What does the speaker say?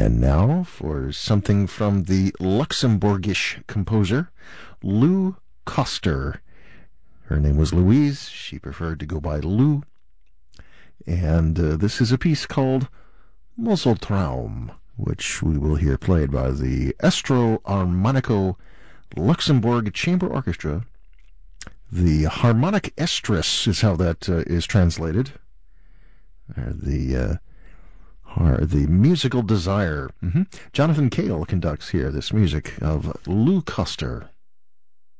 And now for something from the Luxembourgish composer Lou Koster. Her name was Louise. She preferred to go by Lou. And this is a piece called Moseltraum, which we will hear played by the Estro Armonico Luxembourg Chamber Orchestra. The harmonic estrus is how that is translated. The musical desire. Jonathan Cale conducts here this music of Lou Koster.